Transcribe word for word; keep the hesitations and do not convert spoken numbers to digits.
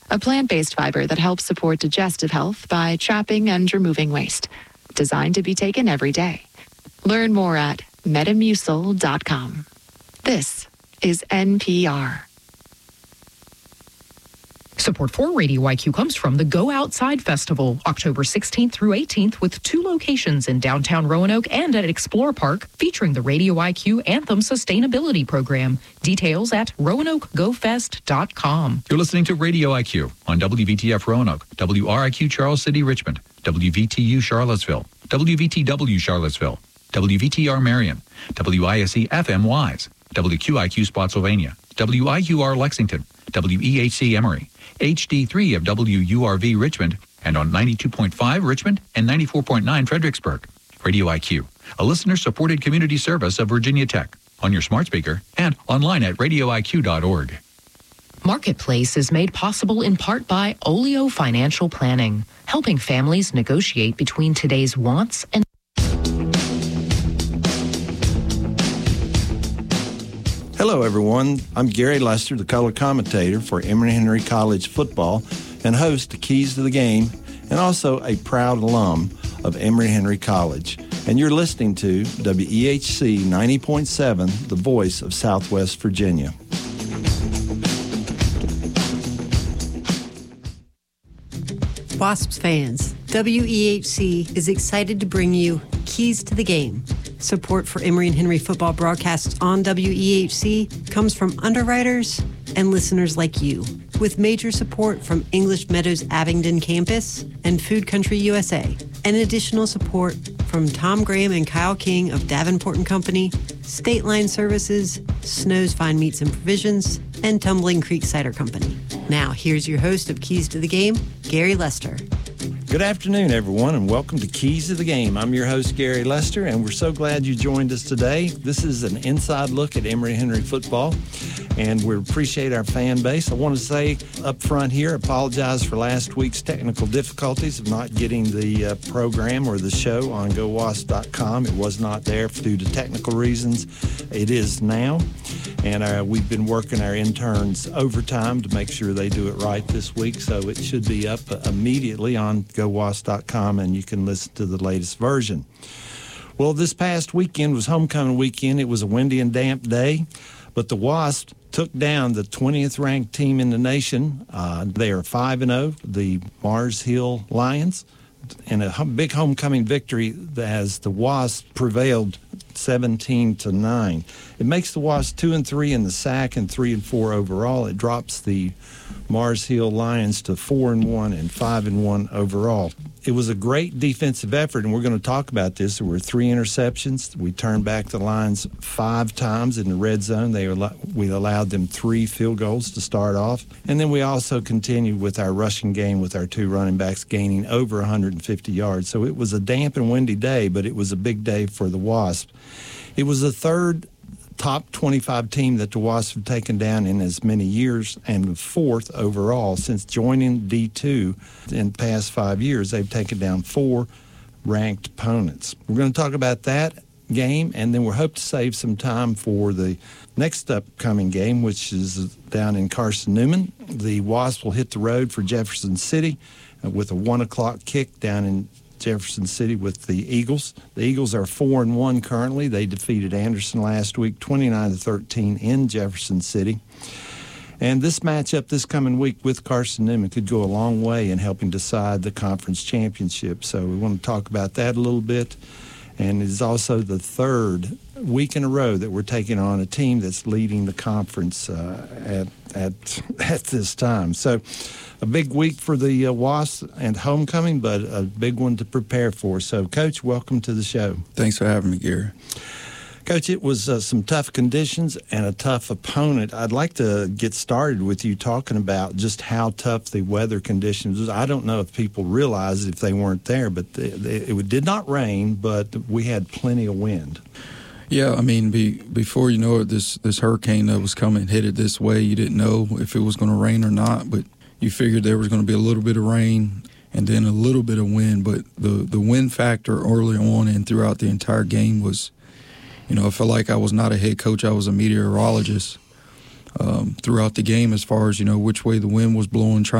a plant-based fiber that helps support digestive health by trapping and removing waste. Designed to be taken every day. Learn more at metamucil dot com. This is N P R. Support for Radio I Q comes from the Go Outside Festival, October sixteenth through eighteenth, with two locations in downtown Roanoke and at Explore Park, featuring the Radio I Q Anthem Sustainability Program. Details at roanoke go fest dot com. You're listening to Radio I Q on W V T F Roanoke, W R I Q Charles City Richmond, W V T U Charlottesville, W V T W Charlottesville, W V T R Marion, W I S E F M Wise, W Q I Q Spotsylvania, W I U R Lexington, W E H C Emory, H D three of W U R V Richmond, and on ninety-two point five Richmond and ninety-four point nine Fredericksburg. Radio I Q, a listener-supported community service of Virginia Tech, on your smart speaker and online at radio I Q dot org. Marketplace is made possible in part by Olio Financial Planning, helping families negotiate between today's wants and Hello, everyone. I'm Gary Lester, the color commentator for Emory Henry College football and host of Keys to the Game, and also a proud alum of Emory Henry College. And you're listening to W E H C ninety point seven, the voice of Southwest Virginia. Wasps fans, W E H C is excited to bring you Keys to the Game. Support for Emory and Henry football broadcasts on W E H C comes from underwriters and listeners like you, with major support from English Meadows Abingdon campus and Food Country U S A, and additional support from Tom Graham and Kyle King of Davenport and Company, State Line Services, Snow's Fine Meats and Provisions, and Tumbling Creek Cider Company. Now, here's your host of Keys to the Game, Gary Lester. Good afternoon, everyone, and welcome to Keys to the Game. I'm your host, Gary Lester, and we're so glad you joined us today. This is an inside look at Emory Henry football, and we appreciate our fan base. I want to say up front here, apologize for last week's technical difficulties of not getting the uh, program or the show on go wasp dot com. It was not there due to technical reasons. It is now, and uh, we've been working our interns overtime to make sure they do it right this week, so it should be up uh, immediately on go wasp dot com, and you can listen to the latest version. Well, this past weekend was homecoming weekend. It was a windy and damp day, but the Wasps took down the twentieth ranked team in the nation. Uh, they are five and oh, the Mars Hill Lions, in a big homecoming victory as the Wasps prevailed seventeen to nine. It makes the Wasps two and three in the S A C and three and four overall. It drops the Mars Hill Lions to four and one and five and one overall. It was a great defensive effort, and we're going to talk about this. There were three interceptions. We turned back the Lions five times in the red zone. They we allowed them three field goals to start off, and then we also continued with our rushing game with our two running backs gaining over one hundred fifty yards. So it was a damp and windy day, but it was a big day for the Wasps. It was the third top twenty-five team that the Wasps have taken down in as many years, and the fourth overall since joining D two in the past five years. They've taken down four ranked opponents. We're going to talk about that game, and then we hope to save some time for the next upcoming game, which is down in Carson-Newman. The Wasps will hit the road for Jefferson City uh, with a one o'clock kick down in Jefferson City with the Eagles. The Eagles are four and one currently. They defeated Anderson last week, twenty-nine to thirteen in Jefferson City. And this matchup this coming week with Carson-Newman could go a long way in helping decide the conference championship. So we want to talk about that a little bit. And it's also the third week in a row that we're taking on a team that's leading the conference uh, at at at this time. So a big week for the uh, Wasps and homecoming, but a big one to prepare for. So, Coach, welcome to the show. Thanks for having me, Gary. Coach, it was uh, some tough conditions and a tough opponent. I'd like to get started with you talking about just how tough the weather conditions was. I don't know if people realize if they weren't there, but they, they, it did not rain, but we had plenty of wind. Yeah, I mean, be, before you know it, this, this hurricane that was coming headed this way, you didn't know if it was going to rain or not, but you figured there was going to be a little bit of rain and then a little bit of wind. But the, the wind factor early on and throughout the entire game was, you know, I felt like I was not a head coach. I was a meteorologist um, throughout the game as far as, you know, which way the wind was blowing, trying